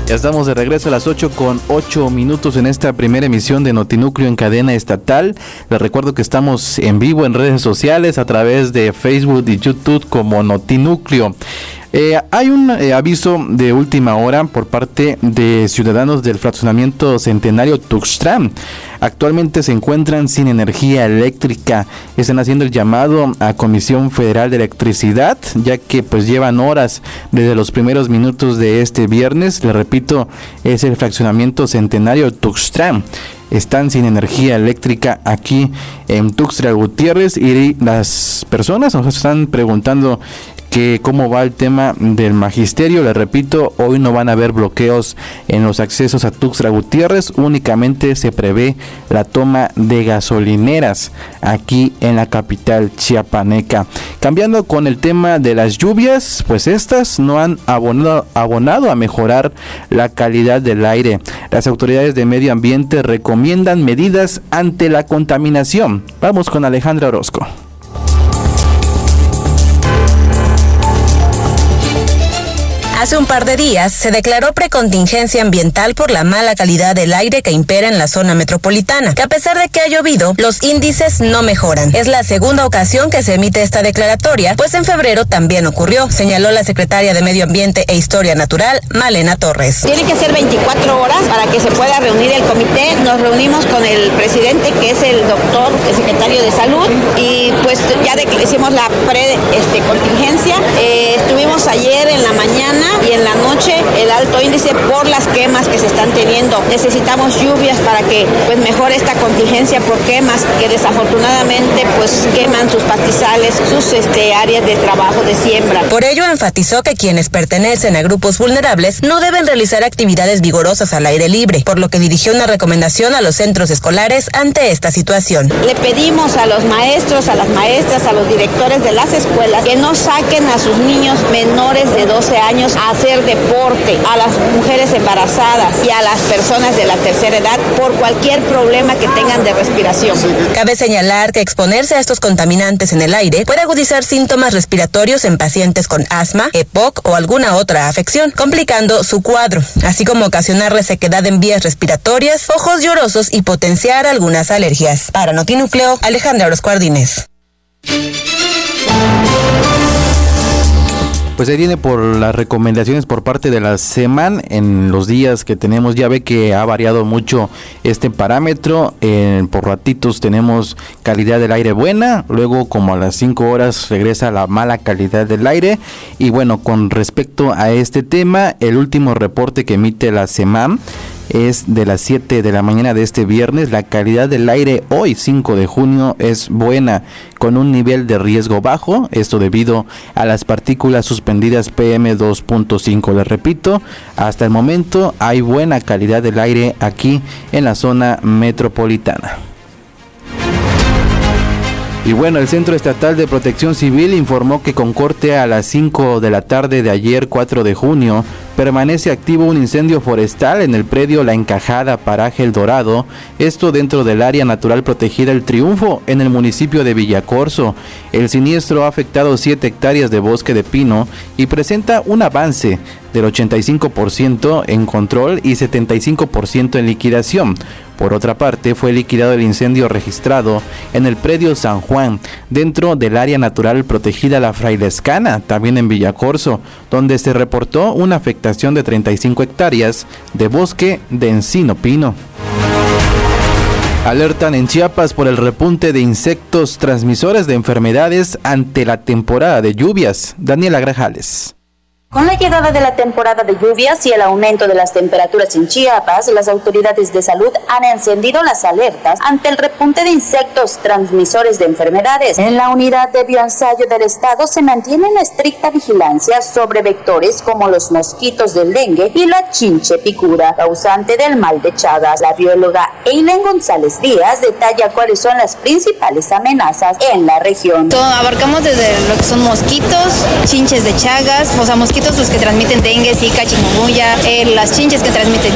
Ya estamos de regreso a las 8:08 en esta primera emisión de Notinúcleo en cadena estatal. Les recuerdo que estamos en vivo en redes sociales a través de Facebook y YouTube como Notinúcleo. Hay un aviso de última hora por parte de ciudadanos del fraccionamiento Centenario Tuxtlan. Actualmente se encuentran sin energía eléctrica. Están haciendo el llamado a Comisión Federal de Electricidad, ya que pues llevan horas desde los primeros minutos de este viernes. Les repito, es el fraccionamiento Centenario Tuxtlan. Están sin energía eléctrica aquí en Tuxtla Gutiérrez y las personas nos están preguntando que cómo va el tema del magisterio. Les repito, hoy no van a haber bloqueos en los accesos a Tuxtla Gutiérrez, únicamente se prevé la toma de gasolineras aquí en la capital chiapaneca. Cambiando con el tema de las lluvias, pues estas no han abonado a mejorar la calidad del aire. Las autoridades de medio ambiente recomiendan medidas ante la contaminación. Vamos con Alejandra Orozco. Hace un par de días se declaró precontingencia ambiental por la mala calidad del aire que impera en la zona metropolitana, que a pesar de que ha llovido, los índices no mejoran. Es la segunda ocasión que se emite esta declaratoria, pues en febrero también ocurrió, señaló la secretaria de Medio Ambiente e Historia Natural, Malena Torres. Tiene que ser 24 horas para que se pueda reunir el comité. Nos reunimos con el presidente, que es el doctor, el secretario de Salud, y pues ya hicimos la contingencia. Estuvimos ayer en la mañana y en la noche el alto índice por las quemas que se están teniendo. Necesitamos lluvias para que pues mejore esta contingencia por quemas que desafortunadamente pues queman sus pastizales, sus áreas de trabajo de siembra. Por ello enfatizó que quienes pertenecen a grupos vulnerables no deben realizar actividades vigorosas al aire libre, por lo que dirigió una recomendación a los centros escolares ante esta situación. Le pedimos a los maestros, a las maestras, a los directores de las escuelas que no saquen a sus niños menores de 12 años a hacer deporte, a las mujeres embarazadas y a las personas de la tercera edad por cualquier problema que tengan de respiración. Cabe señalar que exponerse a estos contaminantes en el aire puede agudizar síntomas respiratorios en pacientes con asma, EPOC o alguna otra afección, complicando su cuadro, así como ocasionar resequedad en vías respiratorias, ojos llorosos y potenciar algunas alergias. Para Notinúcleo, Alejandra Orozco Ardínez. Pues ahí viene por las recomendaciones por parte de la SEMAN en los días que tenemos. Ya ve que ha variado mucho este parámetro. Por ratitos tenemos calidad del aire buena, luego como a las 5 horas regresa la mala calidad del aire. Y bueno, con respecto a este tema, el último reporte que emite la SEMAN es de las 7 de la mañana de este viernes. La calidad del aire hoy 5 de junio es buena, con un nivel de riesgo bajo, esto debido a las partículas suspendidas PM2.5. Les repito, hasta el momento hay buena calidad del aire aquí en la zona metropolitana. Y bueno, el Centro Estatal de Protección Civil informó que con corte a las 5 de la tarde de ayer 4 de junio, permanece activo un incendio forestal en el predio La Encajada, paraje El Dorado, esto dentro del área natural protegida El Triunfo, en el municipio de Villacorso. El siniestro ha afectado 7 hectáreas de bosque de pino y presenta un avance del 85% en control y 75% en liquidación. Por otra parte, fue liquidado el incendio registrado en el predio San Juan, dentro del área natural protegida La Frailescana, también en Villacorso, donde se reportó una afectación de 35 hectáreas de bosque de encino pino. Alertan en Chiapas por el repunte de insectos transmisores de enfermedades ante la temporada de lluvias. Daniela Grajales. Con la llegada de la temporada de lluvias y el aumento de las temperaturas en Chiapas, las autoridades de salud han encendido las alertas ante el repunte de insectos transmisores de enfermedades. En la unidad de bioensayo del estado se mantiene una estricta vigilancia sobre vectores como los mosquitos del dengue y la chinche picura, causante del mal de Chagas. La bióloga Eileen González Díaz detalla cuáles son las principales amenazas en la región. Abarcamos desde lo que son mosquitos, chinches de Chagas, o sea, mosquitos los que transmiten dengue, zika, chikungunya, las chinches que transmiten